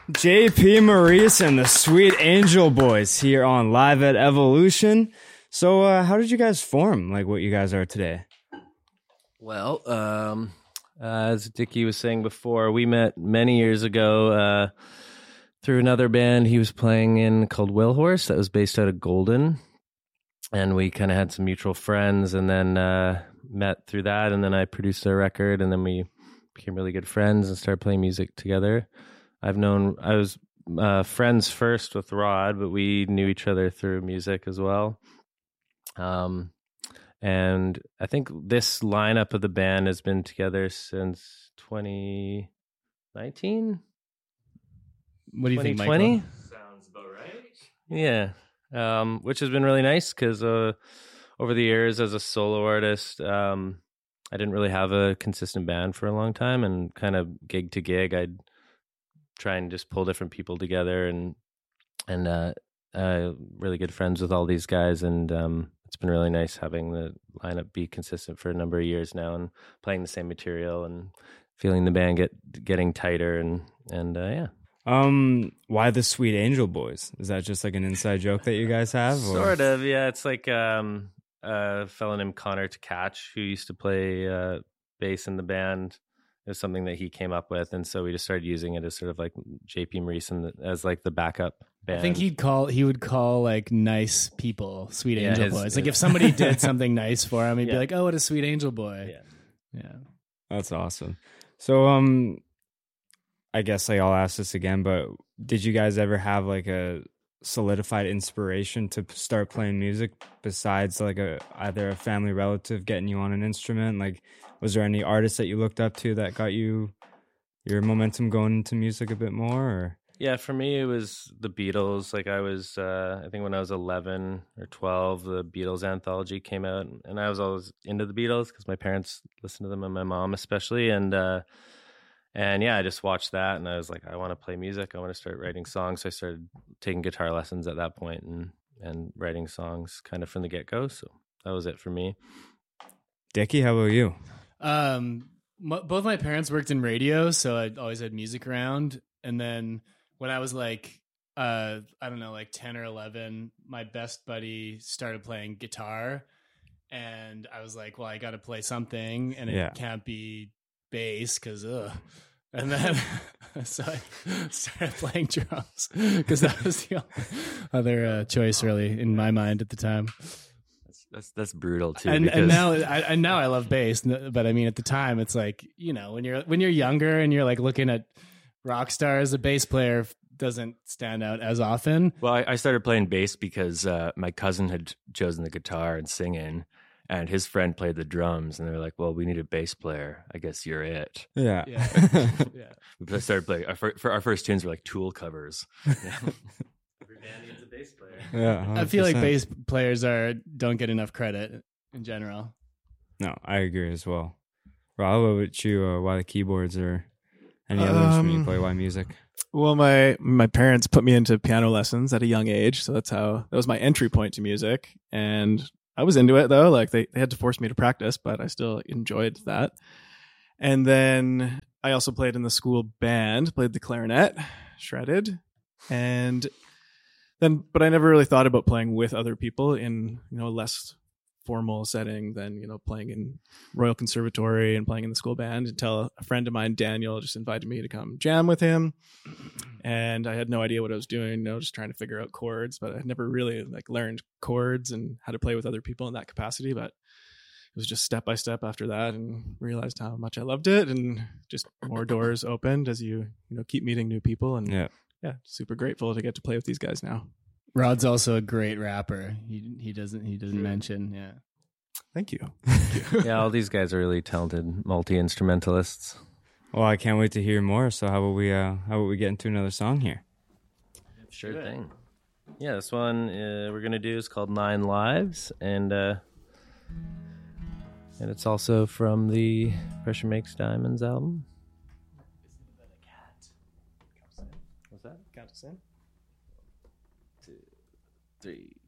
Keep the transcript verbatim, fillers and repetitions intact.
J P Maurice and the Sweet Angel Boys here on Live at Evolution. So, uh, how did you guys form, like what you guys are today? Well, um, uh, as Dickie was saying before, we met many years ago uh, through another band he was playing in called Whalehorse that was based out of Golden. And we kind of had some mutual friends and then uh, met through that. And then I produced their record and then we became really good friends and started playing music together. I've known, I was uh, friends first with Rod, but we knew each other through music as well. Um, and I think this lineup of the band has been together since twenty nineteen. What do you think, Michael? Sounds about right. Yeah. Um, which has been really nice because uh, over the years as a solo artist, um, I didn't really have a consistent band for a long time, and kind of gig to gig, I'd try and just pull different people together, and and uh, uh, really good friends with all these guys, and um, it's been really nice having the lineup be consistent for a number of years now, and playing the same material, and feeling the band get getting tighter, and and uh, yeah. Um, why the Sweet Angel Boys? Is that just like an inside joke that you guys have? Or? Sort of, yeah. It's like um, a fellow named Connor Tkach who used to play uh, bass in the band. It was something that he came up with, and so we just started using it as sort of like J P Maurice and the, as like the backup band. I think he'd call he would call like nice people Sweet Yeah, Angel his- Boys. Like his- if somebody did something nice for him, he'd Yeah. be like, "Oh, what a sweet angel boy." Yeah. Yeah. That's awesome. So, um, I guess like I'll ask this again, but did you guys ever have like a solidified inspiration to p- start playing music besides like a either a family relative getting you on an instrument? Like, was there any artists that you looked up to that got you your momentum going into music a bit more? Or Yeah, for me it was the Beatles. Like I was, uh, I think when I was eleven or twelve, the Beatles anthology came out, and I was always into the Beatles because my parents listened to them, and my mom especially. And uh, and yeah, I just watched that, and I was like, I want to play music. I want to start writing songs. So I started taking guitar lessons at that point, and and writing songs kind of from the get go. So that was it for me. Dickie, how about you? Um, m- both my parents worked in radio, so I always had music around. And then when I was like, uh, I don't know, like ten or eleven, my best buddy started playing guitar, and I was like, well, I got to play something, and it Yeah. can't be bass because ugh. And then so I started playing drums because that was the other uh, choice, really, in my mind at the time. That's that's, that's brutal too. And because and now I and now I love bass, but I mean at the time it's like, you know, when you're when you're younger and you're like looking at rock stars, a bass player doesn't stand out as often. well, I, I started playing bass because uh, my cousin had chosen the guitar and singing, and his friend played the drums, and they were like, "Well, we need a bass player. I guess you're it." Yeah. Yeah, yeah. We started playing. Our, fir- for our first tunes were like Tool covers. Every band needs a bass player. Yeah, I feel like one hundred percent. bass players are don't get enough credit in general. No, I agree as well. Rob, what about you? Uh, why the keyboards or any other instrument you Um, play? Why music? Well, my my parents put me into piano lessons at a young age, so that's how that was my entry point to music. And I was into it though; like they, they had to force me to practice, but I still enjoyed that. And then I also played in the school band, played the clarinet, shredded, and then but I never really thought about playing with other people in you know a less formal setting than you know playing in Royal Conservatory and playing in the school band until a friend of mine, Daniel, just invited me to come jam with him. And I had no idea what I was doing, you know, just trying to figure out chords, but I had never really like learned chords and how to play with other people in that capacity. But it was just step by step after that, and realized how much I loved it, and just more doors opened as you you know keep meeting new people. And Yeah. yeah, super grateful to get to play with these guys now. Rod's also a great rapper. He he doesn't he doesn't mention yeah. Thank you. Yeah, all these guys are really talented multi-instrumentalists. Well, I can't wait to hear more. So how about we uh how about we get into another song here? Sure thing. Yeah, this one uh, we're gonna do is called Nine Lives, and uh, and it's also from the Pressure Makes Diamonds album. What's that? Count us in. Three.